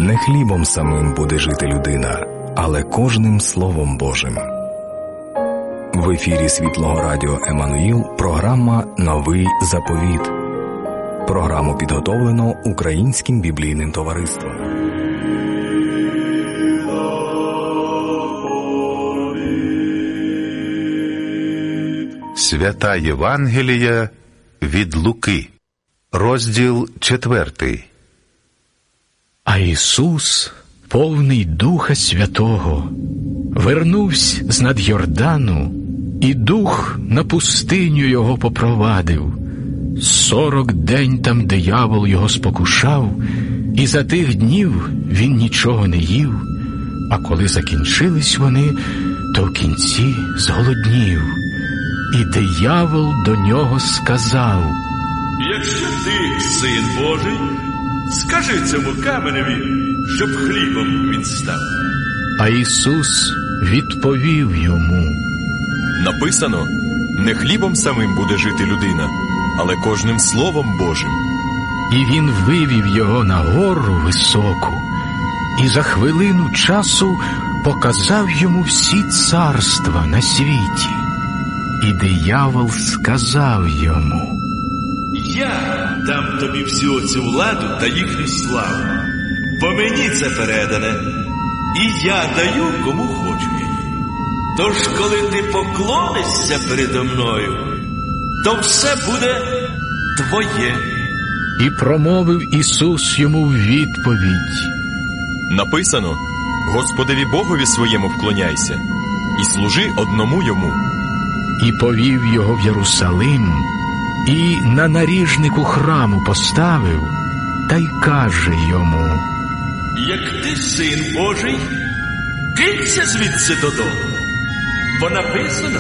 Не хлібом самим буде жити людина, але кожним Словом Божим. В ефірі Світлого Радіо Еммануїл програма «Новий заповіт». Програму підготовлено Українським біблійним товариством. Свята Євангелія від Луки. Розділ 4. А Ісус, повний Духа Святого, вернувся з-над Йордану, і Дух на пустиню його попровадив. 40 день там диявол його спокушав, і за тих днів він нічого не їв. А коли закінчились вони, то в кінці зголоднів. І диявол до нього сказав: «Якщо ти син Божий, скажи цьому каменеві, щоб хлібом він став». А Ісус відповів йому: написано, не хлібом самим буде жити людина, але кожним Словом Божим. І він вивів його на гору високу, і за хвилину часу показав йому всі царства на світі. І диявол сказав йому: «Я дам тобі всю цю владу та їхню славу, бо мені це передане, і я даю кому хочу її. Тож, коли ти поклонишся передо мною, то все буде твоє». І промовив Ісус йому в відповідь: написано, Господеві Богові своєму вклоняйся, і служи одному йому. І повів його в Єрусалим, і на наріжнику храму поставив, та й каже йому: «Як ти син Божий, кинься звідси додому, бо написано,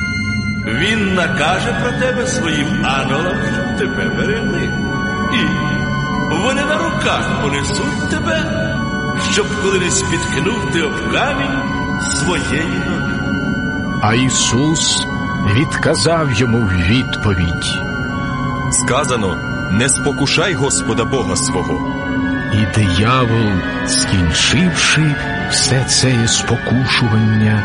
він накаже про тебе своїм ангелам, щоб тебе берегли, і вони на руках понесуть тебе, щоб коли не спіткнув ти об камінь своєї ноги». А Ісус відказав йому в відповідь: сказано, не спокушай Господа Бога свого. І диявол, скінчивши все це спокушування,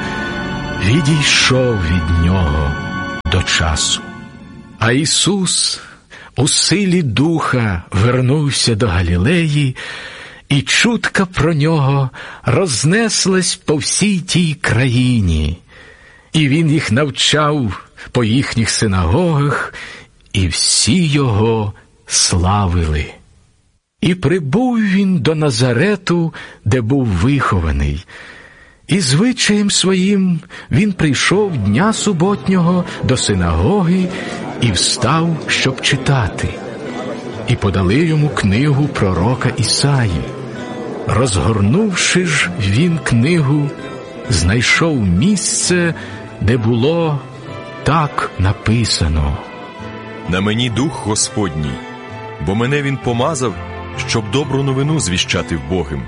відійшов від нього до часу. А Ісус у силі Духа вернувся до Галілеї, і чутка про нього рознеслась по всій тій країні. І він їх навчав по їхніх синагогах, і всі його славили. І прибув він до Назарету, де був вихований. І звичаєм своїм він прийшов дня суботнього до синагоги і встав, щоб читати. І подали йому книгу пророка Ісаї. Розгорнувши ж він книгу, знайшов місце, де було так написано: на мені Дух Господній, бо мене він помазав, щоб добру новину звіщати вбогим.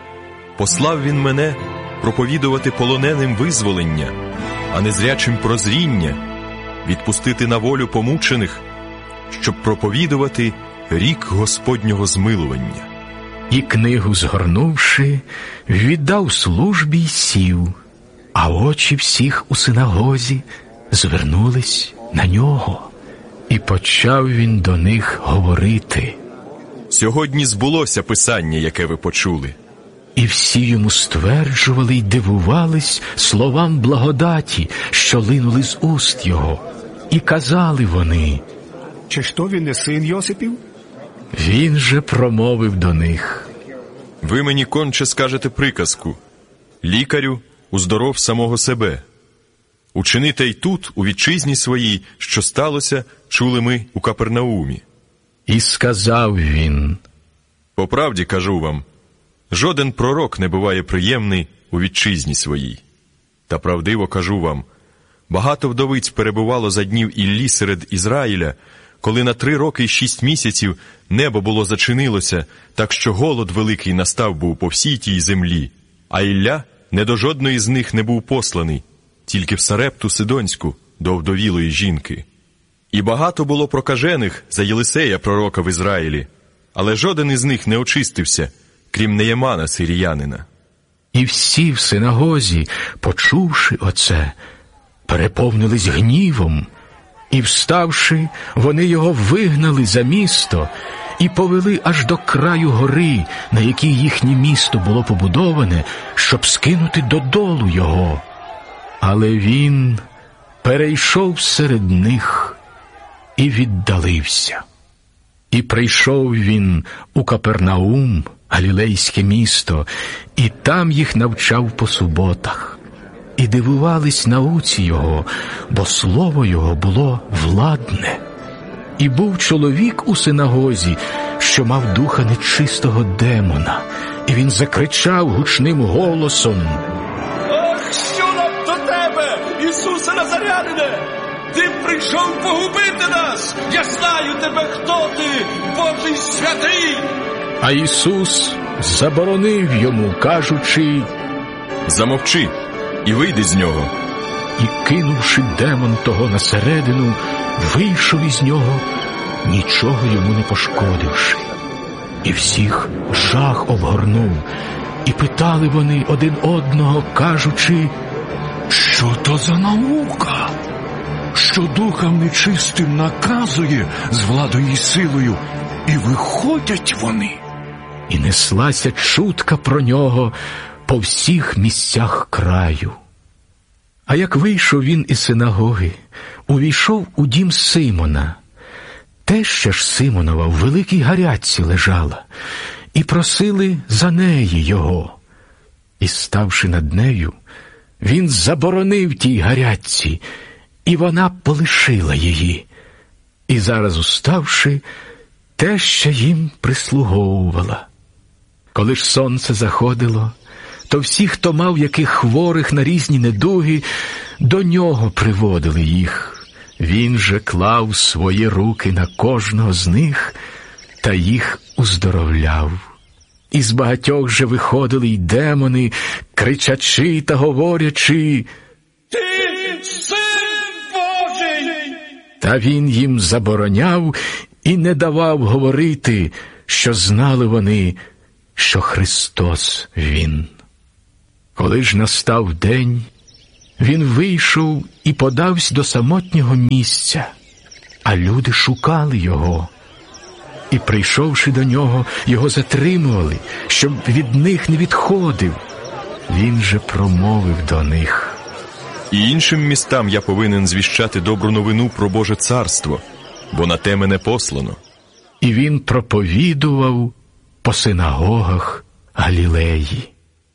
Послав він мене проповідувати полоненим визволення, а незрячим прозріння, відпустити на волю помучених, щоб проповідувати рік Господнього змилування. І книгу згорнувши, віддав службі й сів, а очі всіх у синагозі звернулись на нього. І почав він до них говорити: сьогодні збулося Писання, яке ви почули. І всі йому стверджували й дивувались словам благодаті, що линули з уст його. І казали вони: чи ж то він не син Йосипів? Він же промовив до них: ви мені конче скажете приказку: лікарю, уздоров самого себе. Учини те й тут, у вітчизні своїй, що сталося, чули ми у Капернаумі. І сказав він: по правді кажу вам, жоден пророк не буває приємний у вітчизні своїй. Та правдиво кажу вам, багато вдовиць перебувало за днів Іллі серед Ізраїля, коли на 3 роки й 6 місяців небо було зачинилося, так що голод великий настав був по всій тій землі. А Ілля не до жодної з них не був посланий, тільки в Сарепту Сидонську, до вдовілої жінки. І багато було прокажених за Єлисея пророка в Ізраїлі, але жоден із них не очистився, крім Неємана сиріянина. І всі в синагозі, почувши оце, переповнились гнівом, і, вставши, вони його вигнали за місто і повели аж до краю гори, на якій їхнє місто було побудоване, щоб скинути додолу його. Але він перейшов серед них і віддалився. І прийшов він у Капернаум, галілейське місто, і там їх навчав по суботах. І дивувались науці його, бо слово його було владне. І був чоловік у синагозі, що мав духа нечистого демона, і він закричав гучним голосом: «Ах, що нам до тебе, Ісусе Назарянине? Ти прийшов погубити нас! Я знаю тебе, хто ти, Божий святий!» А Ісус заборонив йому, кажучи: «Замовчи і вийди з нього». І, кинувши демон того на середину, вийшов із нього, нічого йому не пошкодивши. І всіх жах обгорнув, і питали вони один одного, кажучи: Що то за наука? Що духам нечистим наказує з владою і силою, і виходять вони. І неслася чутка про нього по всіх місцях краю. А як вийшов він із синагоги, увійшов у дім Симона. Теща ж Симонова в великій гарячці лежала, і просили за неї його. І, ставши над нею, він заборонив тій гарячці, і вона полишила її. І зараз, уставши, теща їм прислуговувала. Коли ж сонце заходило, то всі, хто мав яких хворих на різні недуги, до нього приводили їх. Він же клав свої руки на кожного з них та їх уздоровляв. І з багатьох же виходили й демони, кричачи та говорячи: «Ти Син Божий!» Та він їм забороняв і не давав говорити, що знали вони, що Христос Він. Коли ж настав день, він вийшов і подався до самотнього місця, а люди шукали його. І, прийшовши до нього, його затримували, щоб від них не відходив. Він же промовив до них: І іншим містам я повинен звіщати добру новину про Боже царство, бо на те мене послано. І він проповідував по синагогах Галілеї.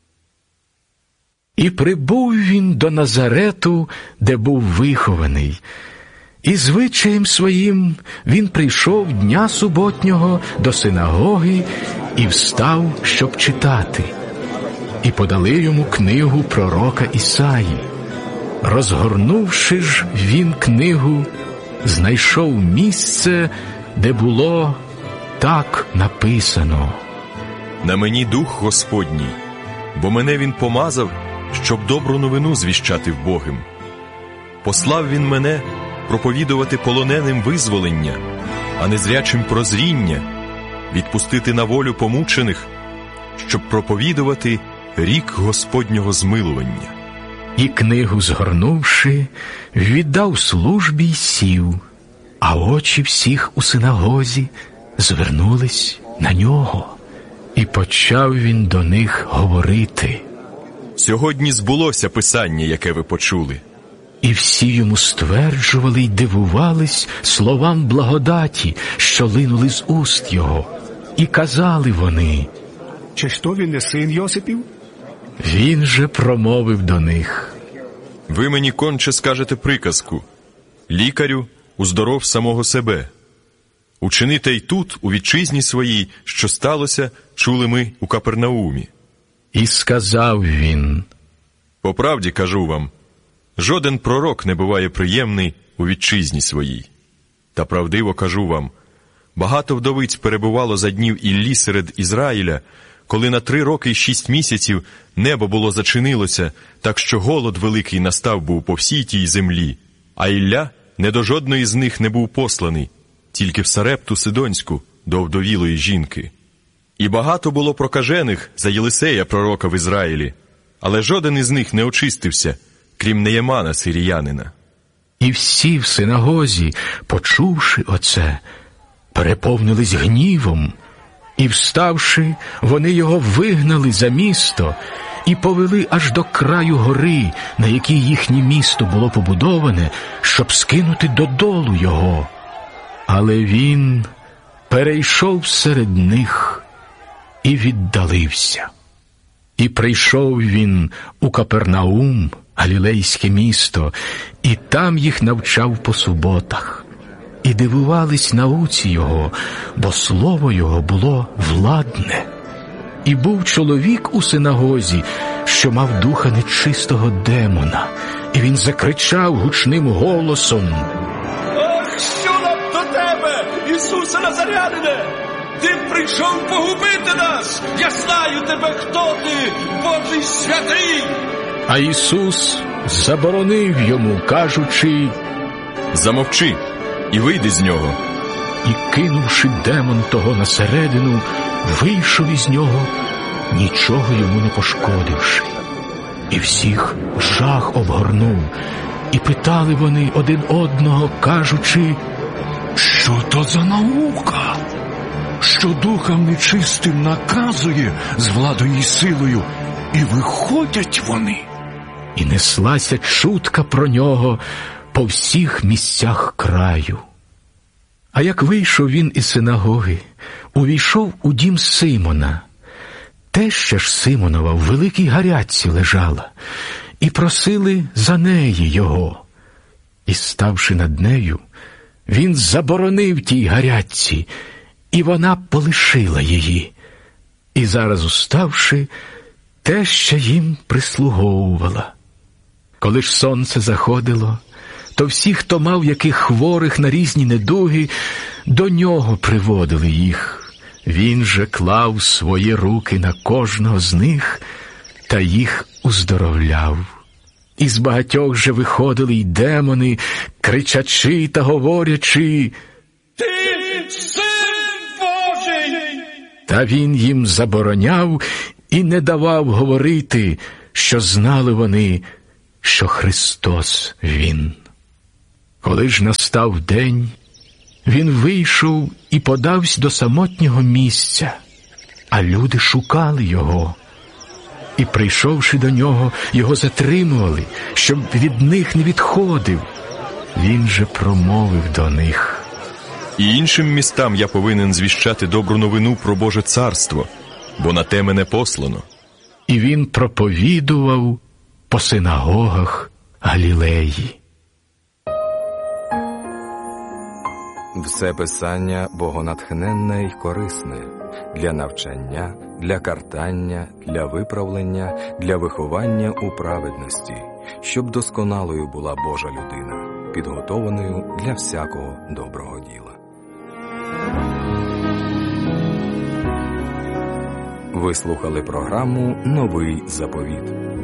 І прибув він до Назарету, де був вихований. І звичаєм своїм він прийшов дня суботнього до синагоги і встав, щоб читати. І подали йому книгу пророка Ісаї. Розгорнувши ж він книгу, знайшов місце, де було так написано: На мені Дух Господній, бо мене Він помазав, щоб добру новину звіщати вбогим. Послав Він мене проповідувати полоненим визволення, а незрячим прозріння, відпустити на волю помучених, щоб проповідувати рік Господнього змилування. І книгу згорнувши, віддав службі й сів, а очі всіх у синагозі звернулись на нього. І почав він до них говорити: Сьогодні збулося Писання, яке ви почули. І всі йому стверджували й дивувались словам благодаті, що линули з уст його. І казали вони: Чи ж то він не син Йосипів? Він же промовив до них: Ви мені конче скажете приказку: лікарю, уздоров самого себе. Учини те й тут, у вітчизні своїй, що сталося, чули ми у Капернаумі. І сказав він: По правді кажу вам, жоден пророк не буває приємний у вітчизні своїй. Та правдиво кажу вам, багато вдовиць перебувало за днів Іллі серед Ізраїля, коли на 3 роки й 6 місяців небо було зачинилося, так що голод великий настав був по всій тій землі, а Ілля не до жодної з них не був посланий, тільки в Сарепту Сидонську, до вдовілої жінки. І багато було прокажених за Єлисея, пророка в Ізраїлі, але жоден із них не очистився, крім Неємана, сиріянина. І всі в синагозі, почувши оце, переповнились гнівом, і, вставши, вони його вигнали за місто і повели аж до краю гори, на якій їхнє місто було побудоване, щоб скинути додолу його. Але він перейшов серед них і віддалився. І прийшов він у Капернаум, галілейське місто, і там їх навчав по суботах. І дивувались науці його, бо слово його було владне. І був чоловік у синагозі, що мав духа нечистого демона, і він закричав гучним голосом: «Ах, що нам до тебе, Ісусе Назарянине? Ти прийшов погубити нас! Я знаю тебе, хто ти, Божий святий!» А Ісус заборонив йому, кажучи: «Замовчи і вийди з нього». І, кинувши демон того на середину, вийшов із нього, нічого йому не пошкодивши. І всіх жах обгорнув, і питали вони один одного, кажучи: Що то за наука, що духам нечистим наказує з владою і силою, і виходять вони? І неслася чутка про нього по всіх місцях краю. А як вийшов він із синагоги, увійшов у дім Симона. Теща ж Симонова в великій гарячці лежала, і просили за неї його. І, ставши над нею, він заборонив тій гарячці, і вона полишила її. І зараз, уставши, теща їм прислуговувала. Коли ж сонце заходило, то всі, хто мав яких хворих на різні недуги, до нього приводили їх. Він же клав свої руки на кожного з них та їх уздоровляв. Із багатьох же виходили й демони, кричачи та говорячи: «Ти Син Божий!» Та він їм забороняв і не давав говорити, що знали вони, що Христос Він. Коли ж настав день, він вийшов і подався до самотнього місця, а люди шукали його. І, прийшовши до нього, його затримували, щоб від них не відходив. Він же промовив до них: І іншим містам я повинен звіщати добру новину про Боже царство, бо на те мене послано. І він проповідував по синагогах Галілеї. Все писання богонатхненне й корисне для навчання, для картання, для виправлення, для виховання у праведності, щоб досконалою була Божа людина, підготованою для всякого доброго діла. Ви слухали програму «Новий заповіт».